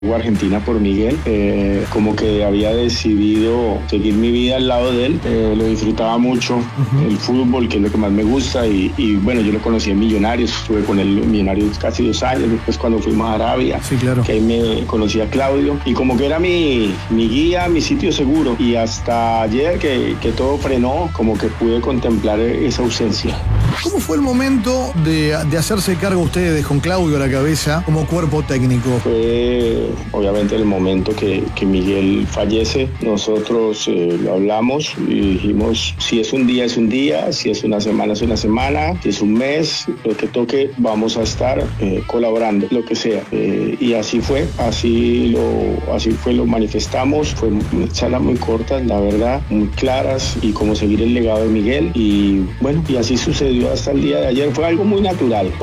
Argentina por Miguel, como que había decidido seguir mi vida al lado de él. Lo disfrutaba mucho, el fútbol, que es lo que más me gusta, y bueno, yo lo conocí en Millonarios, estuve con él en Millonarios casi 2 años, después cuando fuimos a Arabia, sí, claro, que ahí me conocí a Claudio, y como que era mi guía, mi sitio seguro, y hasta ayer que todo frenó, como que pude contemplar esa ausencia. ¿Cómo fue el momento de hacerse cargo ustedes con Claudio a la cabeza como cuerpo técnico? Fue obviamente el momento que Miguel fallece. Nosotros lo hablamos y dijimos, si es un día es un día, si es una semana es una semana, si es un mes, lo que toque, vamos a estar colaborando, lo que sea. Y así fue, así lo manifestamos. Fue charlas muy cortas, la verdad, muy claras, y cómo seguir el legado de Miguel. Y bueno, y así sucedió hasta el día de ayer. Fue algo muy natural.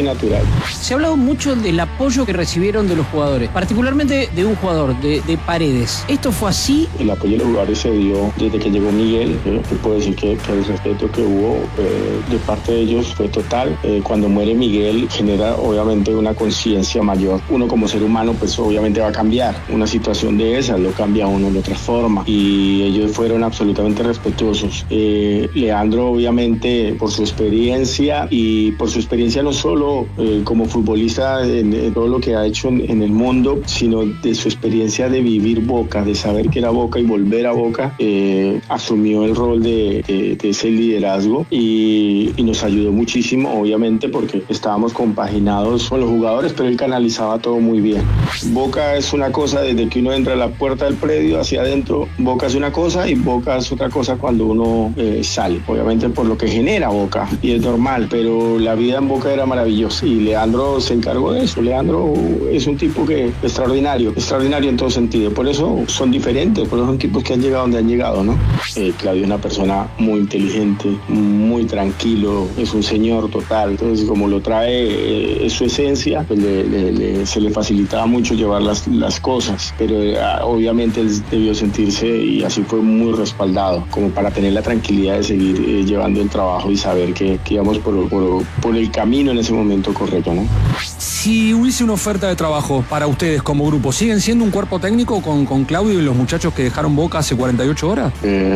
Se ha hablado mucho del apoyo que recibieron de los jugadores, particularmente de un jugador, de Paredes. ¿Esto fue así? El apoyo de los jugadores se dio desde que llegó Miguel. Te puedo decir que el respeto que hubo de parte de ellos fue total. Cuando muere Miguel genera obviamente una conciencia mayor. Uno como ser humano pues obviamente va a cambiar. Una situación de esas lo cambia a uno, lo transforma, y ellos fueron absolutamente respetuosos. Leandro obviamente por su experiencia, y por su experiencia no solo como futbolista en todo lo que ha hecho en el mundo, sino de su experiencia de vivir Boca, de saber que era Boca y volver a Boca, asumió el rol de ese liderazgo y nos ayudó muchísimo, obviamente porque estábamos compaginados con los jugadores, pero él canalizaba todo muy bien. Boca es una cosa desde que uno entra a la puerta del predio hacia adentro. Boca es una cosa y Boca es otra cosa cuando uno sale, obviamente por lo que genera Boca, y es normal, pero la vida en Boca era maravillosa y Leandro se encargó de eso. Leandro es un tipo que extraordinario en todo sentido, por eso son diferentes, por eso son tipos que han llegado donde han llegado, ¿no? Claudio es una persona muy inteligente, muy tranquilo, es un señor total, entonces como lo trae, es su esencia, pues se le facilitaba mucho llevar las cosas, pero obviamente él debió sentirse, y así fue, muy respaldado, como para tener la tranquilidad de seguir llevando el trabajo y saber que íbamos por el camino en ese momento correcto, ¿no? Si hubiese una oferta de trabajo para ustedes como grupo, ¿siguen siendo un cuerpo técnico con Claudio y los muchachos que dejaron Boca hace 48 horas?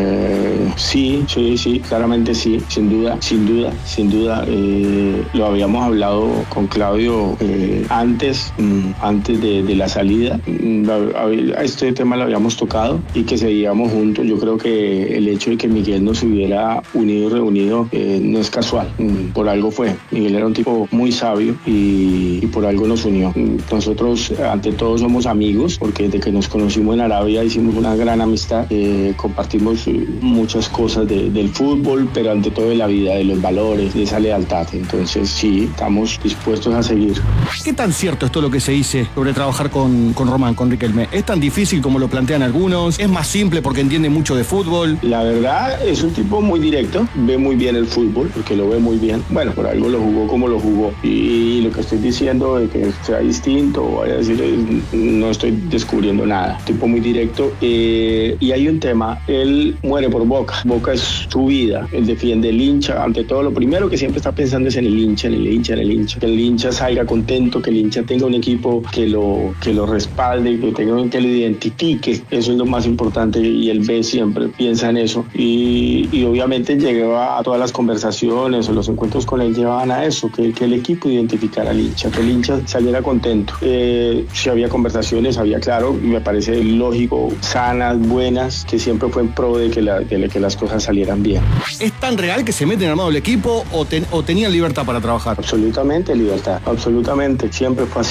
Sí, claramente sí, sin duda. Lo habíamos hablado con Claudio antes de la salida. A este tema lo habíamos tocado y que seguíamos juntos. Yo creo que el hecho de que Miguel nos hubiera unido y reunido no es casual, por algo fue. Miguel era un tipo muy sabio y por algo nos unió. Nosotros ante todo somos amigos, porque desde que nos conocimos en Arabia hicimos una gran amistad, compartimos muchas cosas del fútbol, pero ante todo de la vida, de los valores, de esa lealtad. Entonces sí, estamos dispuestos a seguir. ¿Qué tan cierto es todo lo que se dice sobre trabajar con Román, con Riquelme? ¿Es tan difícil como lo plantean algunos? ¿Es más simple porque entiende mucho de fútbol? La verdad es un tipo muy directo, ve muy bien el fútbol, porque lo ve muy bien. Bueno, por algo lo jugó como lo jugó, y lo que estoy diciendo de que sea distinto o vaya a decir, no estoy descubriendo nada. Tipo muy directo, y hay un tema, él muere por Boca. Boca es su vida, él defiende el hincha ante todo. Lo primero que siempre está pensando es en el hincha, que el hincha salga contento, que el hincha tenga un equipo que lo respalde, que lo identifique. Eso es lo más importante, y él siempre piensa en eso, y obviamente llegaba a todas las conversaciones o los encuentros con él, llevaban a eso, que el equipo identificara al hincha, que el hincha saliera contento. Si había conversaciones, había, claro, y me parece lógico, sanas, buenas, que siempre fue en pro de que las cosas salieran bien. ¿Es tan real que se meten armado el equipo o tenían libertad para trabajar? Absolutamente libertad, absolutamente, siempre fue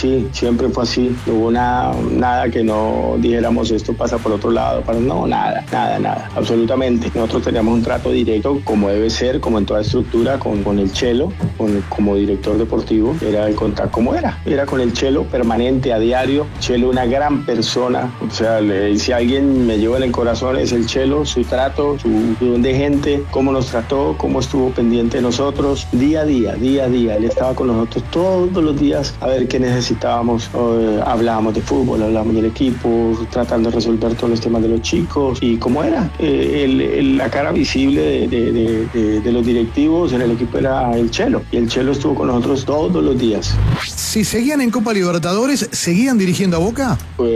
así. No hubo nada que no dijéramos esto pasa por otro lado, nada, absolutamente. Nosotros teníamos un trato directo, como debe ser, como en toda estructura, con el Chelo, como director deportivo. Era el contacto, como era con el Chelo permanente, a diario. Chelo, una gran persona, o sea, si alguien me lleva en el corazón es el Chelo, su trato, su don de gente, cómo nos trató, cómo estuvo pendiente de nosotros, día a día. Él estaba con nosotros todos los días a ver qué necesitábamos. Hablábamos de fútbol, hablábamos del equipo, tratando de resolver todos los temas de los chicos, y cómo era. La cara visible de los directivos en el equipo era el Chelo, y el Chelo estuvo con nosotros todos los días. Si seguían en Copa Libertadores, ¿seguían dirigiendo a Boca?